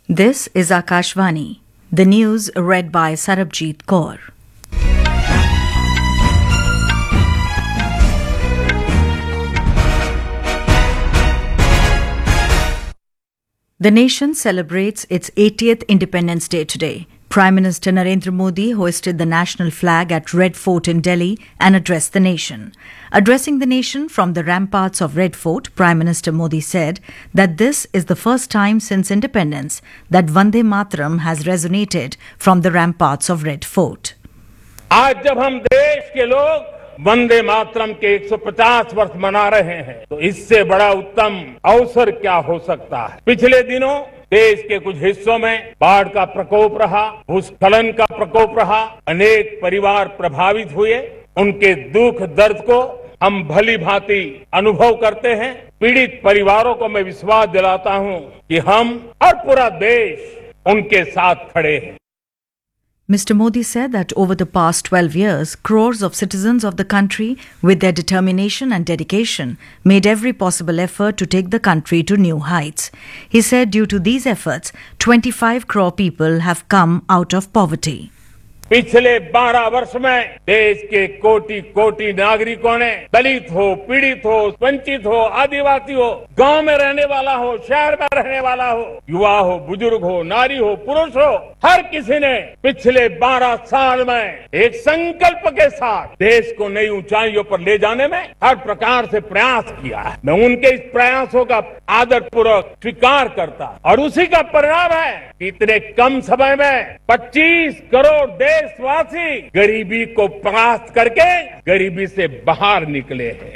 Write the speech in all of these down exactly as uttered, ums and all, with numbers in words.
This is Akashvani. The news read by Sarabjit Kaur. The nation celebrates its eightieth Independence Day today. Prime Minister Narendra Modi hoisted the national flag at Red Fort in Delhi and addressed the nation. Addressing the nation from the ramparts of Red Fort, Prime Minister Modi said that this is the first time since independence that Vande Mataram has resonated from the ramparts of Red Fort. आज जब हम देश के लोग वंदे मातरम के एक सौ पचास वर्ष मना रहे हैं, तो इससे बड़ा उत्तम अवसर क्या हो सकता है। पिछले दिनों देश के कुछ हिस्सों में बाढ़ का प्रकोप रहा, भूस्खलन का प्रकोप रहा, अनेक परिवार प्रभावित हुए। उनके दुख दर्द को हम भली भांति अनुभव करते हैं। पीड़ित परिवारों को मैं विश्वास दिलाता हूं कि हम और पूरा देश उनके साथ खड़े हैं। Mister Modi said that over the past twelve years, crores of citizens of the country, with their determination and dedication, made every possible effort to take the country to new heights. He said due to these efforts, twenty-five crore people have come out of poverty. पिछले बारह वर्ष में देश के कोटि कोटि नागरिकों ने, दलित हो, पीड़ित हो, वंचित हो, आदिवासी हो, गांव में रहने वाला हो, शहर में रहने वाला हो, युवा हो, बुजुर्ग हो, नारी हो, पुरुष हो, हर किसी ने पिछले बारह साल में एक संकल्प के साथ देश को नई ऊंचाइयों पर ले जाने में हर प्रकार से प्रयास किया है। मैं उनके इस प्रयासों का आदरपूर्वक स्वीकार करता और उसी का परिणाम है कि इतने कम समय में पच्चीस करोड़ देशवासी गरीबी को परास्त करके गरीबी से बाहर निकले हैं।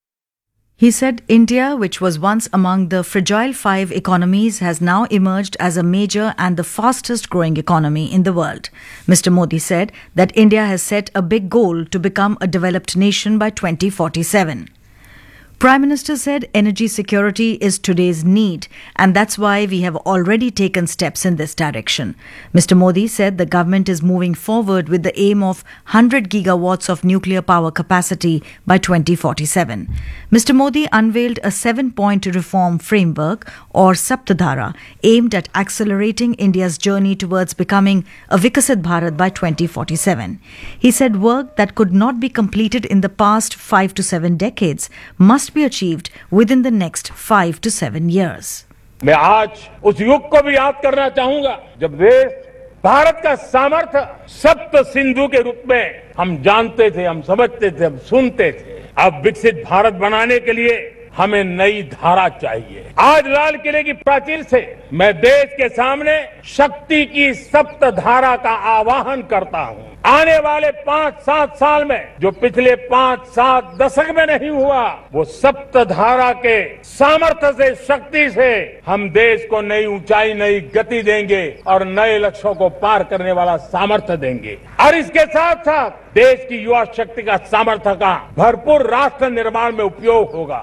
He said India, which was once among the fragile five economies, has now emerged as a major and the fastest growing economy in the world. Mister Modi said that India has set a big goal to become a developed nation by twenty forty-seven. Prime Minister said energy security is today's need, and that's why we have already taken steps in this direction. Mister Modi said the government is moving forward with the aim of one hundred gigawatts of nuclear power capacity by twenty forty-seven. Mister Modi unveiled a seven-point reform framework, or Saptadhara, aimed at accelerating India's journey towards becoming a Viksit Bharat by twenty forty-seven. He said work that could not be completed in the past five to seven decades must be achieved within the next five to seven years. मैं आज उस युग को भी याद करना चाहूंगा जब देश भारत का सामर्थ्य सप्त सिंधु के रूप में हम जानते थे, हम समझते थे, हम सुनते थे। अब विकसित भारत बनाने के लिए हमें नई धारा चाहिए। आज लाल किले की प्राचीर से मैं देश के सामने शक्ति की सप्त धारा का आह्वान करता हूं। आने वाले पांच सात साल में जो पिछले पांच सात दशक में नहीं हुआ, वो सप्त धारा के सामर्थ्य से, शक्ति से हम देश को नई ऊंचाई, नई गति देंगे और नए लक्ष्यों को पार करने वाला सामर्थ्य देंगे। और इसके साथ साथ देश की युवा शक्ति का सामर्थ्य का भरपूर राष्ट्र निर्माण में उपयोग होगा।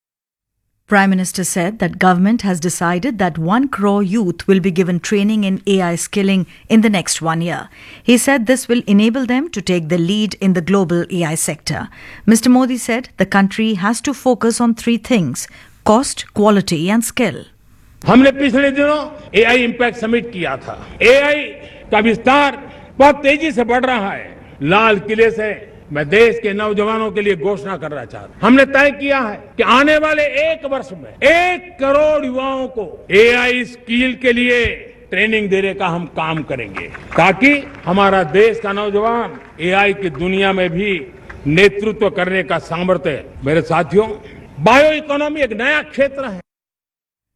Prime Minister said that government has decided that one crore youth will be given training in A I skilling in the next one year. He said this will enable them to take the lead in the global A I sector. Mister Modi said the country has to focus on three things: cost, quality and skill. हमने पिछले दिनों A I impact summit किया था। A I का विस्तार बहुत तेजी से बढ़ रहा है। लाल किले से मैं देश के नौजवानों के लिए घोषणा करना चाहता हूं। हमने तय किया है कि आने वाले एक वर्ष में एक करोड़ युवाओं को A I स्किल के लिए ट्रेनिंग देने का हम काम करेंगे, ताकि हमारा देश का नौजवान A I की दुनिया में भी नेतृत्व करने का सामर्थ्य। मेरे साथियों, बायो इकोनॉमी एक नया क्षेत्र है।